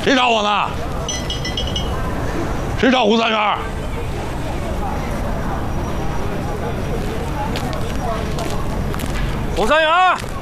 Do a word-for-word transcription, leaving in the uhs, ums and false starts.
谁找我呢？谁找胡三元？ 胡三元。